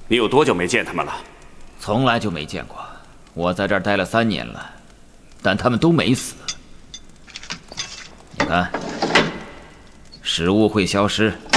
你有多久没见他们了？ 从来就没见过。我在这儿待了3年了，但他们都没死。你看，食物会消失，